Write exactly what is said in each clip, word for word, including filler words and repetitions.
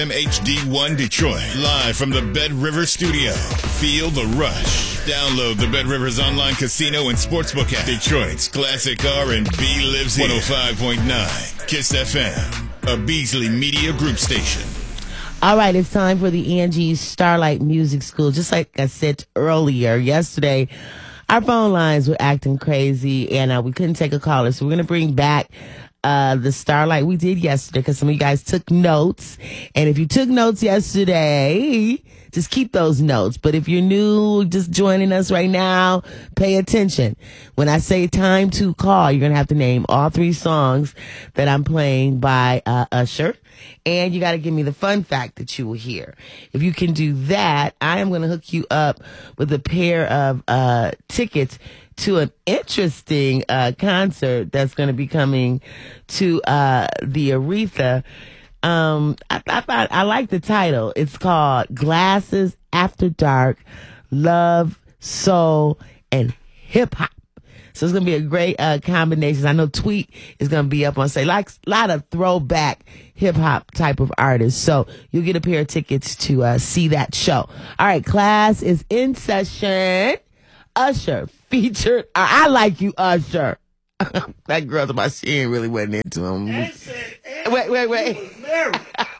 M H D one Detroit, live from the Bed River Studio. Feel the rush. Download the Bed Rivers online casino and sportsbook app. Detroit's classic R and B lives here. one oh five point nine Kiss F M, a Beasley Media Group station. All right, it's time for the Angie Starlight Music School. Just like I said earlier, yesterday, our phone lines were acting crazy, and uh, we couldn't take a caller, so we're going to bring back uh, the Starlight we did yesterday because some of you guys took notes. And if you took notes yesterday, just keep those notes. But if you're new, just joining us right now, pay attention. When I say time to call, you're going to have to name all three songs that I'm playing by uh, Usher. And you got to give me the fun fact that you will hear. If you can do that, I am going to hook you up with a pair of uh, tickets to an interesting uh, concert that's going to be coming to uh, the Aretha. Um, I, I thought I like the title. It's called Glasses After Dark, Love, Soul, and Hip Hop. So it's going to be a great uh, combination. I know Tweet is going to be up on say like a lot of throwback hip hop type of artists. So you'll get a pair of tickets to uh, see that show. All right, class is in session. Usher featured. Uh, I like you, Usher. That girl's about she ain't really wasn't into him. And said, and wait, wait, wait. he was married.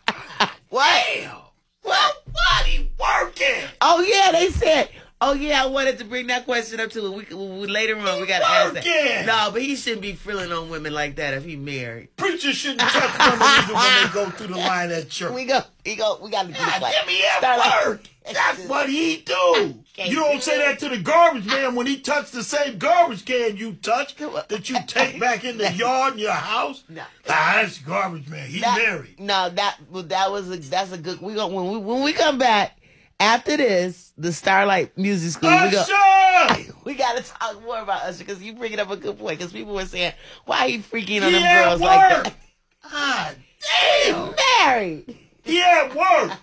What? Damn. Well, what? He working. Oh yeah, they said. Oh yeah, I wanted to bring that question up too. We, we later on we got to ask that. No, but he shouldn't be feeling on women like that if he married. Preachers shouldn't touch women even when they go through the line at church. We go, we go, we got to do God, like, damn, he at work. That's what he do. You don't say that to the garbage man when he touched the same garbage can you touch that you take back in the yard in your house. No. Ah, that's garbage man. He's that, married. No, that well, that was a, that's a good. We go when we when we come back after this, the Starlight Music School. Usher! We go. We got to talk more about Usher because you bringing up a good point. Because people were saying, why he freaking on He them at girls work. like that? God He's damn. married. He at work.